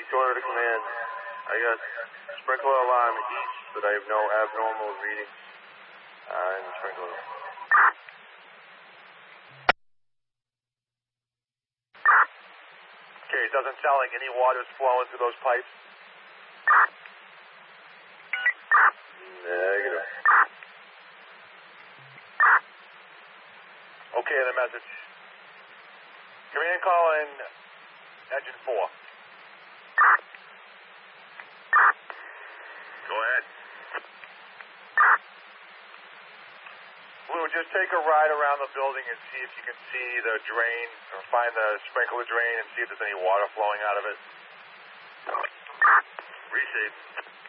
order to command. I got sprinkler alarm east, but I have no abnormal readings in the sprinkler. Okay, it doesn't sound like any water's flowing through those pipes. Negative. Okay, the message. Command calling engine 4. Go ahead. Blue, just take a ride around the building and see if you can see the drain, or find the sprinkler drain and see if there's any water flowing out of it. Receive.